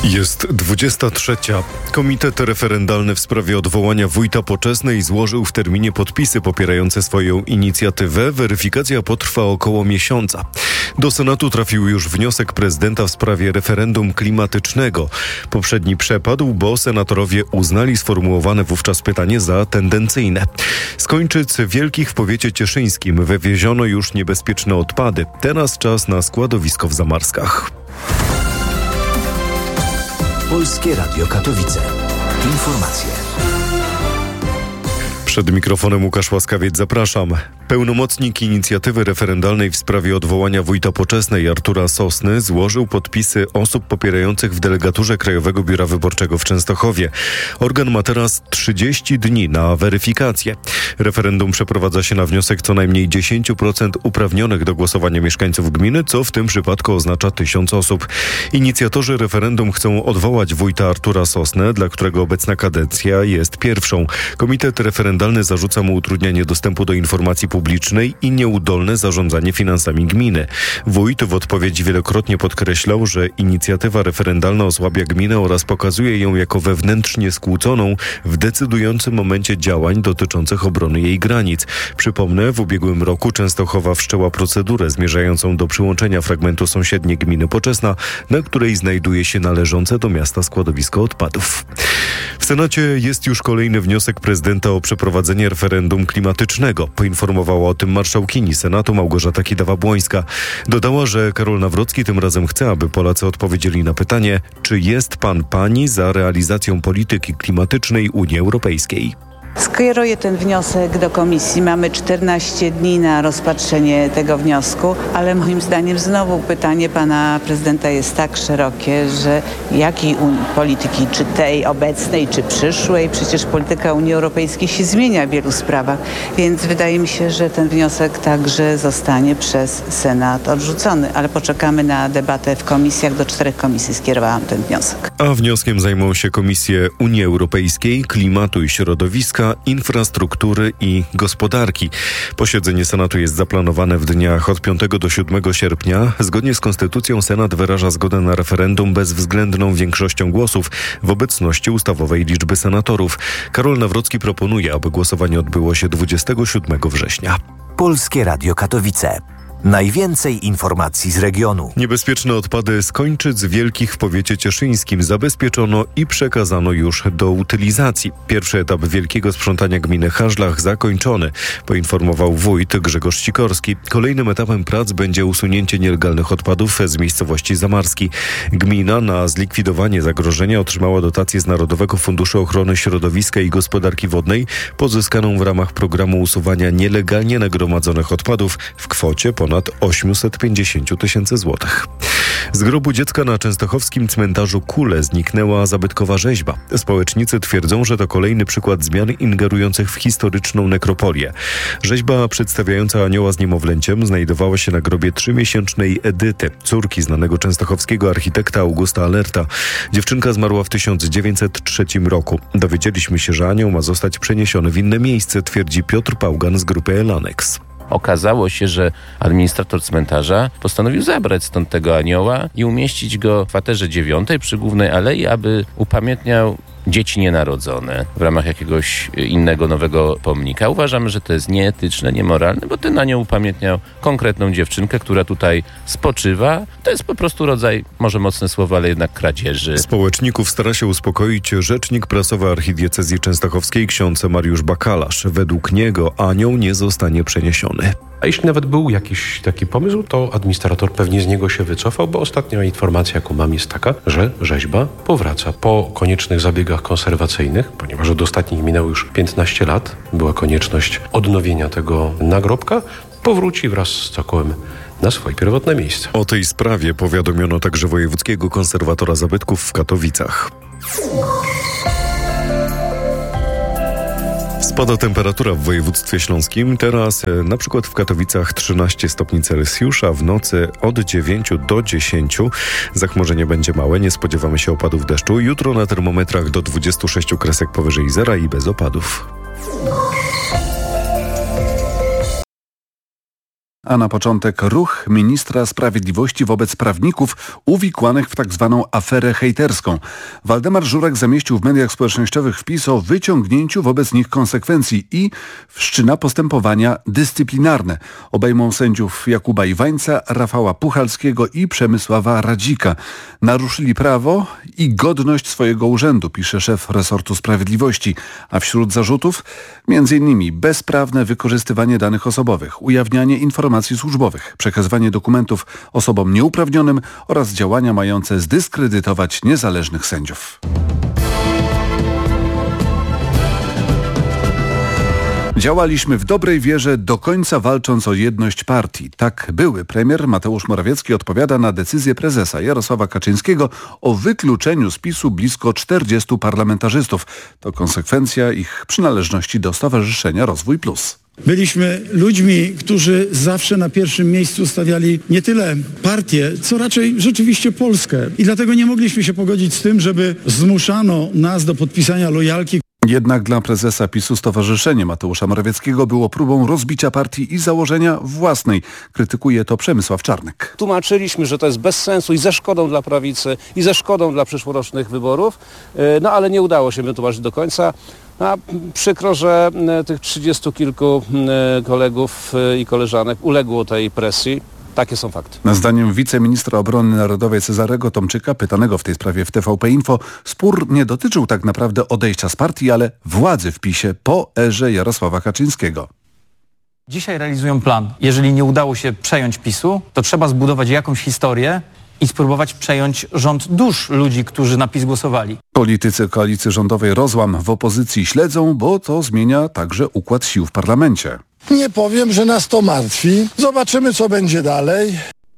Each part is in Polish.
Jest 23. Komitet referendalny w sprawie odwołania wójta Poczesnej złożył w terminie podpisy popierające swoją inicjatywę. Weryfikacja potrwa około miesiąca. Do Senatu trafił już wniosek prezydenta w sprawie referendum klimatycznego. Poprzedni przepadł, bo senatorowie uznali sformułowane wówczas pytanie za tendencyjne. Z Kończyc Wielkich w powiecie cieszyńskim wywieziono już niebezpieczne odpady. Teraz czas na składowisko w Zamarskach. Polskie Radio Katowice. Informacje. Przed mikrofonem Łukasz Łaskawiec, zapraszam. Pełnomocnik inicjatywy referendalnej w sprawie odwołania wójta Poczesnej Artura Sosny złożył podpisy osób popierających w delegaturze Krajowego Biura Wyborczego w Częstochowie. Organ ma teraz 30 dni na weryfikację. Referendum przeprowadza się na wniosek co najmniej 10% uprawnionych do głosowania mieszkańców gminy, co w tym przypadku oznacza 1000 osób. Inicjatorzy referendum chcą odwołać wójta Artura Sosnę, dla którego obecna kadencja jest pierwszą. Komitet referendalny zarzuca mu utrudnianie dostępu do informacji publicznej i nieudolne zarządzanie finansami gminy. Wójt w odpowiedzi wielokrotnie podkreślał, że inicjatywa referendalna osłabia gminę oraz pokazuje ją jako wewnętrznie skłóconą w decydującym momencie działań dotyczących obrony jej granic. Przypomnę, w ubiegłym roku Częstochowa wszczęła procedurę zmierzającą do przyłączenia fragmentu sąsiedniej gminy Poczesna, na której znajduje się należące do miasta składowisko odpadów. W Senacie jest już kolejny wniosek prezydenta o przeprowadzenie referendum klimatycznego. Poinformowała o tym marszałkini Senatu Małgorzata Kidawa-Błońska. Dodała, że Karol Nawrocki tym razem chce, aby Polacy odpowiedzieli na pytanie, czy jest pani za realizacją polityki klimatycznej Unii Europejskiej. Skieruję ten wniosek do komisji. Mamy 14 dni na rozpatrzenie tego wniosku, ale moim zdaniem znowu pytanie pana prezydenta jest tak szerokie, że jakiej polityki, czy tej obecnej, czy przyszłej, przecież polityka Unii Europejskiej się zmienia w wielu sprawach, więc wydaje mi się, że ten wniosek także zostanie przez Senat odrzucony, ale poczekamy na debatę w komisjach. Do 4 komisji skierowałam ten wniosek. A wnioskiem zajmą się Komisje Unii Europejskiej, Klimatu i Środowiska, Infrastruktury i Gospodarki. Posiedzenie Senatu jest zaplanowane w dniach od 5 do 7 sierpnia. Zgodnie z Konstytucją Senat wyraża zgodę na referendum bezwzględną większością głosów w obecności ustawowej liczby senatorów. Karol Nawrocki proponuje, aby głosowanie odbyło się 27 września. Polskie Radio Katowice. Najwięcej informacji z regionu. Niebezpieczne odpady z Kończyc Wielkich w powiecie cieszyńskim zabezpieczono i przekazano już do utylizacji. Pierwszy etap wielkiego sprzątania gminy Haszlach zakończony, poinformował wójt Grzegorz Sikorski. Kolejnym etapem prac będzie usunięcie nielegalnych odpadów z miejscowości Zamarski. Gmina na zlikwidowanie zagrożenia otrzymała dotację z Narodowego Funduszu Ochrony Środowiska i Gospodarki Wodnej, pozyskaną w ramach programu usuwania nielegalnie nagromadzonych odpadów w kwocie ponad 850 000 złotych. Z grobu dziecka na częstochowskim cmentarzu Kule zniknęła zabytkowa rzeźba. Społecznicy twierdzą, że to kolejny przykład zmian ingerujących w historyczną nekropolię. Rzeźba przedstawiająca anioła z niemowlęciem znajdowała się na grobie 3-miesięcznej Edyty, córki znanego częstochowskiego architekta Augusta Alerta. Dziewczynka zmarła w 1903 roku. Dowiedzieliśmy się, że anioł ma zostać przeniesiony w inne miejsce, twierdzi Piotr Pałgan z grupy Elanex. Okazało się, że administrator cmentarza postanowił zabrać stąd tego anioła i umieścić go w kwaterze 9 przy Głównej Alei, aby upamiętniał dzieci nienarodzone w ramach jakiegoś innego nowego pomnika. Uważamy, że to jest nieetyczne, niemoralne, bo ten anioł upamiętniał konkretną dziewczynkę, która tutaj spoczywa. To jest po prostu rodzaj, może mocne słowo, ale jednak kradzieży. Społeczników stara się uspokoić rzecznik prasowy archidiecezji częstochowskiej ksiądz Mariusz Bakalarz. Według niego anioł nie zostanie przeniesiony. A jeśli nawet był jakiś taki pomysł, to administrator pewnie z niego się wycofał, bo ostatnia informacja, jaką mam, jest taka, że rzeźba powraca. Po koniecznych zabiegach konserwacyjnych, ponieważ od ostatnich minęło już 15 lat, była konieczność odnowienia tego nagrobka, powróci wraz z cokołem na swoje pierwotne miejsce. O tej sprawie powiadomiono także wojewódzkiego konserwatora zabytków w Katowicach. Spada temperatura w województwie śląskim. Teraz na przykład w Katowicach 13 stopni Celsjusza, w nocy od 9 do 10. Zachmurzenie będzie małe, nie spodziewamy się opadów deszczu. Jutro na termometrach do 26 kresek powyżej zera i bez opadów. A na początek ruch ministra sprawiedliwości wobec prawników uwikłanych w tzw. aferę hejterską. Waldemar Żurek zamieścił w mediach społecznościowych wpis o wyciągnięciu wobec nich konsekwencji i wszczyna postępowania dyscyplinarne. Obejmą sędziów Jakuba Iwańca, Rafała Puchalskiego i Przemysława Radzika. Naruszyli prawo i godność swojego urzędu, pisze szef resortu sprawiedliwości. A wśród zarzutów m.in. bezprawne wykorzystywanie danych osobowych, ujawnianie informacji służbowych, przekazywanie dokumentów osobom nieuprawnionym oraz działania mające zdyskredytować niezależnych sędziów. Działaliśmy w dobrej wierze, do końca walcząc o jedność partii. Tak były premier Mateusz Morawiecki odpowiada na decyzję prezesa Jarosława Kaczyńskiego o wykluczeniu z PiS-u blisko 40 parlamentarzystów. To konsekwencja ich przynależności do Stowarzyszenia Rozwój Plus. Byliśmy ludźmi, którzy zawsze na pierwszym miejscu stawiali nie tyle partię, co raczej rzeczywiście Polskę. I dlatego nie mogliśmy się pogodzić z tym, żeby zmuszano nas do podpisania lojalki. Jednak dla prezesa PiS-u Stowarzyszenie Mateusza Morawieckiego było próbą rozbicia partii i założenia własnej. Krytykuje to Przemysław Czarnek. Tłumaczyliśmy, że to jest bez sensu i ze szkodą dla prawicy i ze szkodą dla przyszłorocznych wyborów, ale nie udało się wytłumaczyć do końca. A przykro, że tych 30 kilku kolegów i koleżanek uległo tej presji. Takie są fakty. Zdaniem wiceministra obrony narodowej Cezarego Tomczyka, pytanego w tej sprawie w TVP Info, spór nie dotyczył tak naprawdę odejścia z partii, ale władzy w PiS-ie po erze Jarosława Kaczyńskiego. Dzisiaj realizują plan. Jeżeli nie udało się przejąć PiS-u, to trzeba zbudować jakąś historię i spróbować przejąć rząd dusz ludzi, którzy na PiS głosowali. Politycy koalicji rządowej rozłam w opozycji śledzą, bo to zmienia także układ sił w parlamencie. Nie powiem, że nas to martwi. Zobaczymy, co będzie dalej.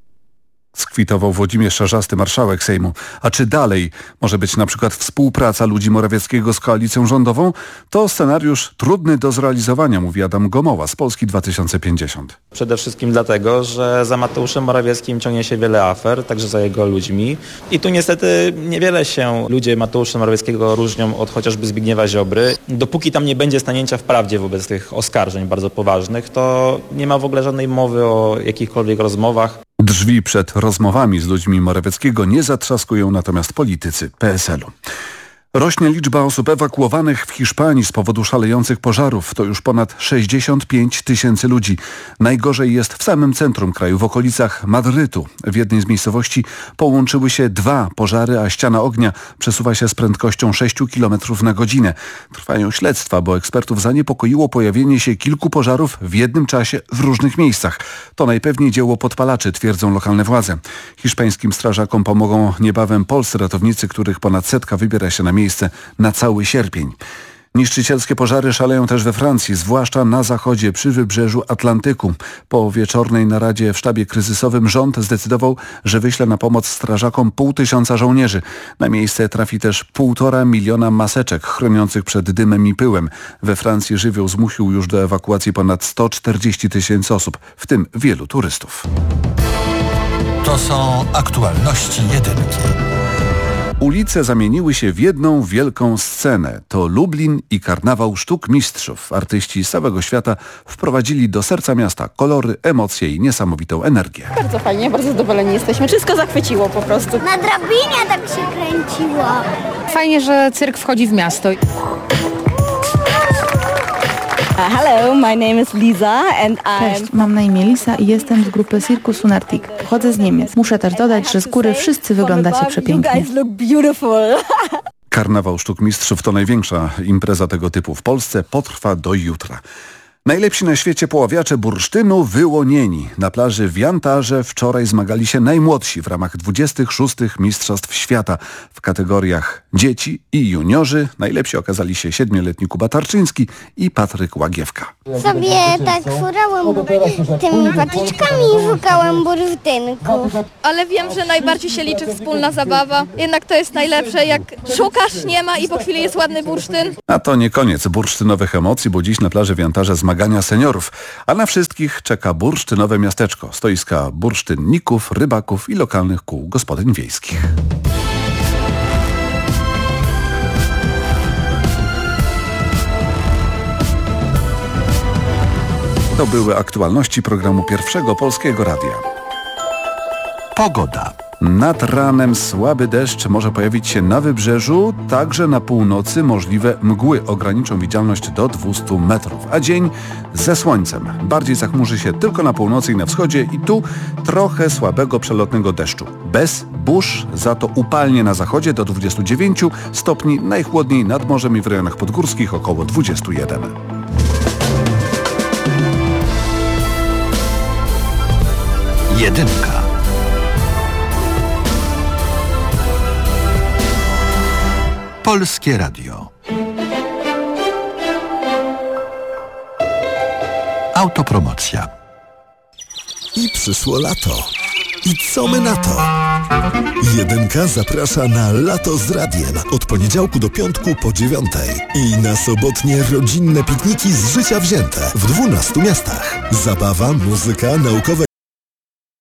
Skwitował Włodzimierz Czarzasty, marszałek Sejmu. A czy dalej może być na przykład współpraca ludzi Morawieckiego z koalicją rządową? To scenariusz trudny do zrealizowania, mówi Adam Gomoła z Polski 2050. Przede wszystkim dlatego, że za Mateuszem Morawieckim ciągnie się wiele afer, także za jego ludźmi. I tu niestety niewiele się ludzie Mateusza Morawieckiego różnią od chociażby Zbigniewa Ziobry. Dopóki tam nie będzie stanięcia w prawdzie wobec tych oskarżeń bardzo poważnych, to nie ma w ogóle żadnej mowy o jakichkolwiek rozmowach. Drzwi przed rozmowami z ludźmi Morawieckiego nie zatrzaskują natomiast politycy PSL-u. Rośnie liczba osób ewakuowanych w Hiszpanii z powodu szalejących pożarów. To już ponad 65 000 ludzi. Najgorzej jest w samym centrum kraju, w okolicach Madrytu. W jednej z miejscowości połączyły się 2 pożary, a ściana ognia przesuwa się z prędkością 6 km na godzinę. Trwają śledztwa, bo ekspertów zaniepokoiło pojawienie się kilku pożarów w jednym czasie w różnych miejscach. To najpewniej dzieło podpalaczy, twierdzą lokalne władze. Hiszpańskim strażakom pomogą niebawem polscy ratownicy, których ponad 100 wybiera się na miejsce na cały sierpień. Niszczycielskie pożary szaleją też we Francji, zwłaszcza na zachodzie przy wybrzeżu Atlantyku. Po wieczornej naradzie w sztabie kryzysowym rząd zdecydował, że wyśle na pomoc strażakom 500 żołnierzy. Na miejsce trafi też 1,5 miliona maseczek chroniących przed dymem i pyłem. We Francji żywioł zmusił już do ewakuacji ponad 140 000 osób, w tym wielu turystów. To są aktualności jedynki. Ulice zamieniły się w jedną wielką scenę. To Lublin i karnawał sztuk mistrzów. Artyści z całego świata wprowadzili do serca miasta kolory, emocje i niesamowitą energię. Bardzo fajnie, bardzo zadowoleni jesteśmy. Wszystko zachwyciło po prostu. Na drabinie tak się kręciło. Fajnie, że cyrk wchodzi w miasto. Hello, my name is Lisa and Cześć, mam na imię Lisa i jestem z grupy Circus Lunatic. Pochodzę z Niemiec. Muszę też dodać, że z góry wszyscy wyglądacie przepięknie. Karnawał Sztuk Mistrzów to największa impreza tego typu w Polsce. Potrwa do jutra. Najlepsi na świecie poławiacze bursztynu wyłonieni. Na plaży w Jantarze wczoraj zmagali się najmłodsi w ramach 26. Mistrzostw Świata. W kategoriach dzieci i juniorzy najlepsi okazali się 7-letni Kuba Tarczyński i Patryk Łagiewka. Sobie tak furałem tymi patyczkami i szukałem bursztynków. Ale wiem, że najbardziej się liczy wspólna zabawa. Jednak to jest najlepsze, jak szukasz, nie ma i po chwili jest ładny bursztyn. A to nie koniec bursztynowych emocji, bo dziś na plaży w Jantarze zmagania seniorów. A na wszystkich czeka bursztynowe miasteczko. Stoiska bursztynników, rybaków i lokalnych kół gospodyń wiejskich. To były aktualności programu Pierwszego Polskiego Radia. Pogoda. Nad ranem słaby deszcz może pojawić się na wybrzeżu, także na północy możliwe mgły ograniczą widzialność do 200 metrów, a dzień ze słońcem. Bardziej zachmurzy się tylko na północy i na wschodzie i tu trochę słabego przelotnego deszczu. Bez burz, za to upalnie na zachodzie do 29 stopni, najchłodniej nad morzem i w rejonach podgórskich około 21. Jedynka. Polskie Radio. Autopromocja. I przyszło lato. I co my na to? Jedynka zaprasza na Lato z Radiem od poniedziałku do piątku po 9:00 i na sobotnie rodzinne pikniki z życia wzięte w 12 miastach. Zabawa, muzyka, naukowe